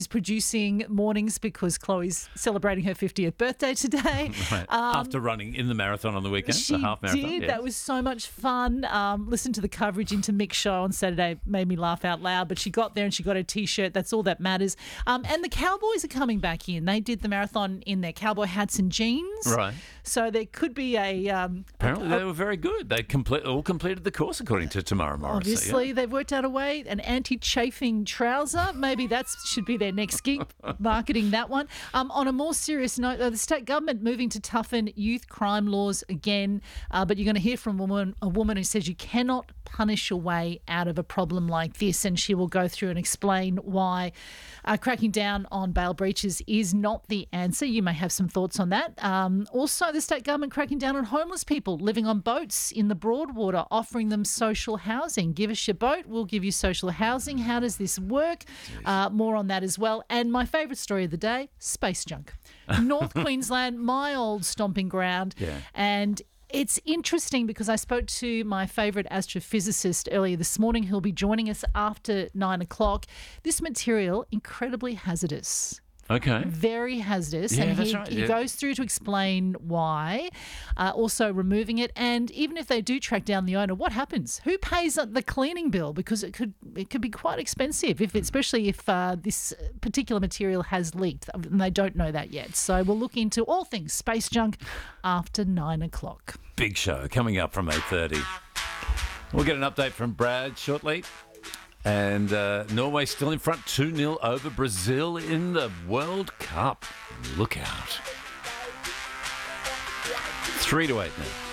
Is producing mornings because Chloe's celebrating her 50th birthday today. Right. After running in the marathon on the weekend, the half marathon. Did. Yes. That was so much fun. Listen to the coverage into Mick's show on Saturday. Made me laugh out loud. But she got there and she got her T-shirt. That's all that matters. And the Cowboys are coming back in. They did the marathon in their cowboy hats and jeans. Right. So there could be a... Apparently they were very good. They all completed the course according to Tamara Morrissey. Obviously, they've worked out a way. An anti-chafing trouser. Maybe that should be their next gig, marketing that one. On a more serious note, though, the state government moving to toughen youth crime laws again. But you're going to hear from a woman who says you cannot punish your way out of a problem like this. And she will go through and explain why cracking down on bail breaches is not the answer. You may have some thoughts on that. Also, the state government cracking down on homeless people living on boats in the Broadwater, offering them social housing. Give us your boat, we'll give you social housing. How does this work? More on that as well. And my favourite story of the day, space junk. North Queensland, my old stomping ground. Yeah. And it's interesting because I spoke to my favourite astrophysicist earlier this morning. He'll be joining us after 9 o'clock. This material, incredibly hazardous. Okay. Very hazardous. Yeah, and that's right. He goes through to explain why, also removing it. And even if they do track down the owner, what happens? Who pays the cleaning bill? Because it could be quite expensive, especially if this particular material has leaked. And they don't know that yet. So we'll look into all things space junk after 9 o'clock. Big show coming up from 8:30. We'll get an update from Brad shortly. And Norway still in front 2-0 over Brazil in the World Cup. Look out. 3 to 8 now.